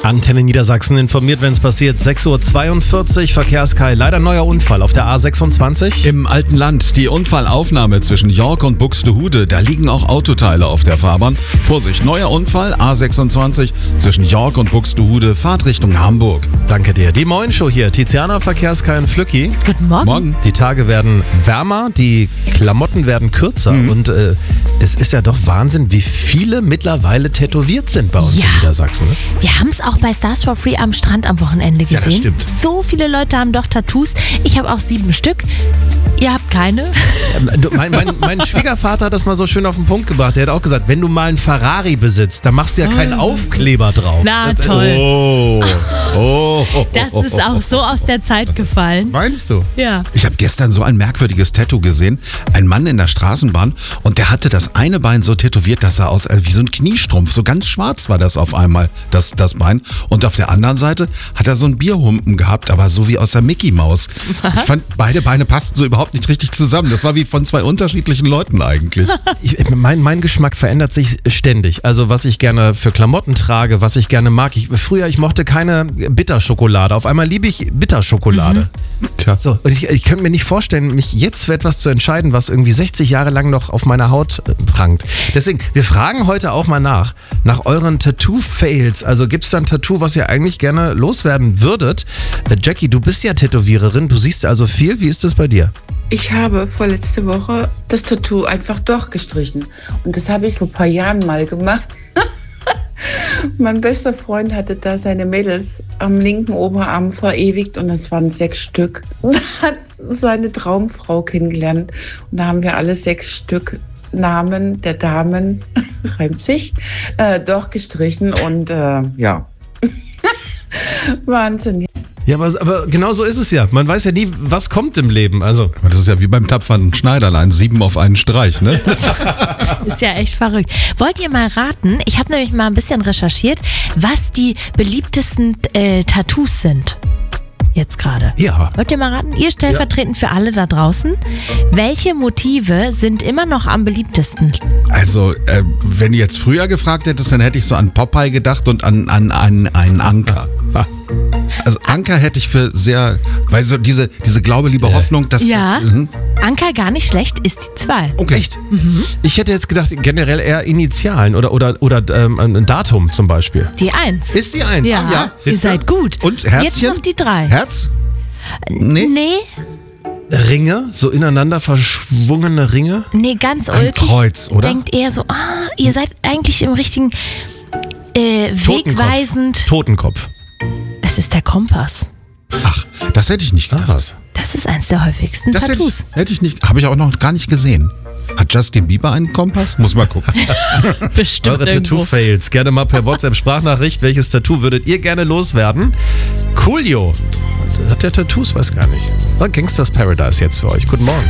Antenne Niedersachsen informiert, wenn es passiert. 6:42 Uhr, Verkehrskai. Leider neuer Unfall auf der A26. Im alten Land die Unfallaufnahme zwischen York und Buxtehude. Da liegen auch Autoteile auf der Fahrbahn. Vorsicht, neuer Unfall, A26 zwischen York und Buxtehude, Fahrt Richtung Hamburg. Danke dir. Die Moin-Show hier. Tiziana, Verkehrskai und Flücki. Guten Morgen. Morgen. Die Tage werden wärmer, die Klamotten werden kürzer und es ist ja doch Wahnsinn, wie viele mittlerweile tätowiert sind bei uns in Niedersachsen. Ne? Wir haben es auch bei Stars for Free am Strand am Wochenende gesehen. Ja, das stimmt. So viele Leute haben doch Tattoos. Ich habe auch 7 Stück. Ihr habt keine? Mein Schwiegervater hat das mal so schön auf den Punkt gebracht. Der hat auch gesagt, wenn du mal einen Ferrari besitzt, dann machst du ja keinen Aufkleber drauf. Na toll. Oh. Das ist auch so aus der Zeit gefallen. Meinst du? Ja. Ich habe gestern so ein merkwürdiges Tattoo gesehen. Ein Mann in der Straßenbahn und der hatte das eine Bein so tätowiert, das sah aus wie so ein Kniestrumpf. So ganz schwarz war das auf einmal, das Bein. Und auf der anderen Seite hat er so einen Bierhumpen gehabt, aber so wie aus der Mickey Maus. Was? Ich fand, beide Beine passten so überhaupt nicht richtig zusammen. Das war wie von 2 unterschiedlichen Leuten eigentlich. Mein Geschmack verändert sich ständig. Also was ich gerne für Klamotten trage, was ich gerne mag. Ich mochte keine Bitterschokolade. Auf einmal liebe ich Bitterschokolade. Tja. So, und ich könnte mir nicht vorstellen, mich jetzt für etwas zu entscheiden, was irgendwie 60 Jahre lang noch auf meiner Haut prangt. Deswegen, wir fragen heute auch mal nach euren Tattoo-Fails. Also gibt es da ein Tattoo, was ihr eigentlich gerne loswerden würdet? Jackie, du bist ja Tätowiererin, du siehst also viel. Wie ist das bei dir? Ich habe vorletzte Woche das Tattoo einfach durchgestrichen. Und das habe ich vor ein paar Jahren mal gemacht. Mein bester Freund hatte da seine Mädels am linken Oberarm verewigt und es waren 6 Stück. Und hat seine Traumfrau kennengelernt. Und da haben wir alle 6 Stück Namen der Damen, reimt sich, durchgestrichen und ja. Wahnsinn. Ja, aber genau so ist es ja. Man weiß ja nie, was kommt im Leben. Also. Aber das ist ja wie beim tapferen Schneiderlein, 7 auf einen Streich, ne? Ist ja echt verrückt. Wollt ihr mal raten? Ich habe nämlich mal ein bisschen recherchiert, was die beliebtesten Tattoos sind. Jetzt gerade. Ja. Wollt ihr mal raten? Ihr stellvertretend für alle da draußen. Welche Motive sind immer noch am beliebtesten? Also, wenn du jetzt früher gefragt hättest, dann hätte ich so an Popeye gedacht und an einen Anker. Also Anker hätte ich für sehr, weil so diese Glaube, Liebe, Hoffnung, das Ja. ist... Anker gar nicht schlecht, ist die 2. Okay. Echt? Ich hätte jetzt gedacht, generell eher Initialen oder ein Datum zum Beispiel. Die 1. Ist die 1? Ja, Ja, ihr siehst du? seid gut. Und Herzchen? Jetzt noch die 3. Herz? Nee. Ringe, so ineinander verschwungene Ringe. Nee, ganz Ein ulkig. Kreuz, oder? Denkt eher so, ihr seid eigentlich im richtigen wegweisend. Totenkopf. Es ist der Kompass. Ach, das hätte ich nicht gedacht. Was? Das ist eins der häufigsten Das Tattoos. hätte ich nicht, habe ich auch noch gar nicht gesehen. Hat Justin Bieber einen Kompass? Muss mal gucken. Bestimmt Eure irgendwo. Tattoo-Fails. Gerne mal per WhatsApp-Sprachnachricht. Welches Tattoo würdet ihr gerne loswerden? Coolio. Hat der Tattoos? Weiß gar nicht. Gangsters Paradise jetzt für euch. Guten Morgen.